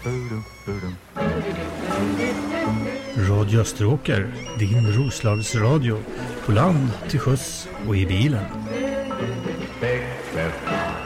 Radio Österåker, din Roslagsradio, på land, till sjöss och i bilen.